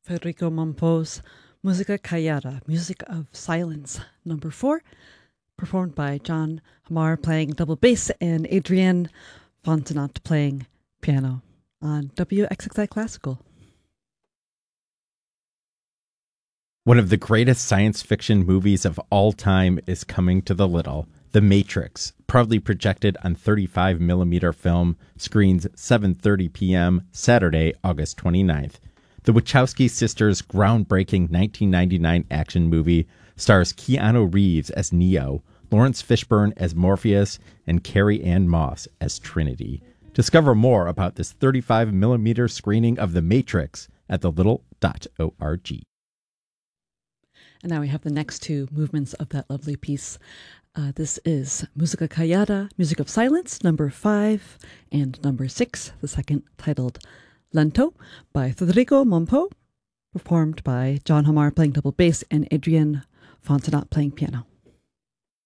Federico Mompo's Musica Callada, Music of Silence, number 4, performed by John Hamar playing double bass and Adrienne Fontenot playing piano on WXXI Classical. One of the greatest science fiction movies of all time is coming to the Little. The Matrix, proudly projected on 35mm film, screens 7:30 p.m. Saturday, August 29th. The Wachowski sisters' groundbreaking 1999 action movie stars Keanu Reeves as Neo, Lawrence Fishburne as Morpheus, and Carrie Ann Moss as Trinity. Discover more about this 35mm screening of The Matrix at thelittle.org. And now we have the next two movements of that lovely piece. This is Musica Callada, Music of Silence, number 5, and number 6, the second, titled Lento, by Federico Mompo, performed by John Hamar playing double bass and Adrienne Fontenot playing piano.